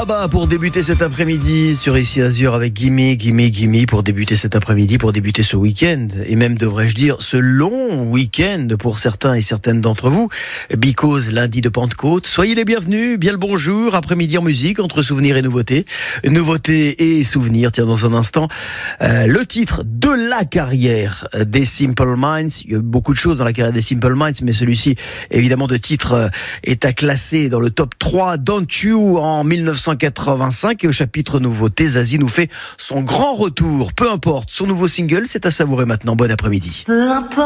Ah bah pour débuter cet après-midi sur Ici Azur avec Gimme, pour débuter cet après-midi, pour débuter ce week-end, et même devrais-je dire ce long week-end pour certains et certaines d'entre vous, because lundi de Pentecôte. Soyez les bienvenus, bien le bonjour, après-midi en musique, entre souvenirs et nouveautés. Nouveautés et souvenirs, tiens dans un instant. Le titre de la carrière des Simple Minds, il y a eu beaucoup de choses dans la carrière des Simple Minds, mais celui-ci, évidemment de titre, est à classer dans le top 3, Don't You en 1985, et au chapitre nouveauté, Zazie nous fait son grand retour. Peu importe, son nouveau single, c'est à savourer maintenant. Bon après-midi.